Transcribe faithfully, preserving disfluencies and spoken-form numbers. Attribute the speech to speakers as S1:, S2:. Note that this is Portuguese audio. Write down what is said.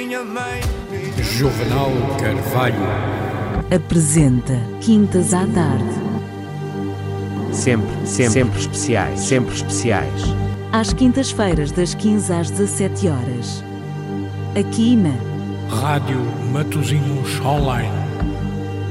S1: minha mãe.
S2: Juvenal Carvalho
S3: apresenta Quintas à Tarde.
S4: Sempre, sempre, sempre especiais, sempre especiais.
S3: Às quintas-feiras, das quinze às dezassete horas. Aqui na
S2: Rádio Matosinhos Online.